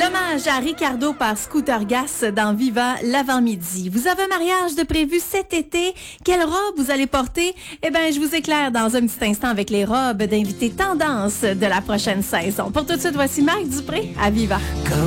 Hommage à Ricardo par Scooter Gas dans Viva l'avant-midi. Vous avez un mariage de prévu cet été. Quelle robe vous allez porter? Eh bien, je vous éclaire dans un petit instant avec les robes d'invités tendance de la prochaine saison. Pour tout de suite, voici Marc Dupré à Viva.